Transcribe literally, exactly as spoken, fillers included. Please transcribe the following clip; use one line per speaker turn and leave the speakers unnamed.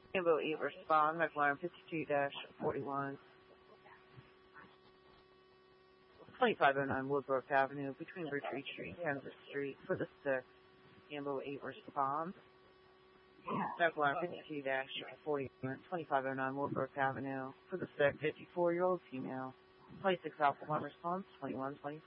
Rainbow eight respond, McLaren fifty-two dash forty-one. twenty-five oh nine Woodbrook Avenue between Retreat Street and Kansas Street for the six. Rainbow eight respond. McLaren fifty-two dash forty-one. twenty-five oh nine Woodbrook Avenue for the six. fifty-four-year-old female. twenty-six Alpha one response, twenty-one twenty-four.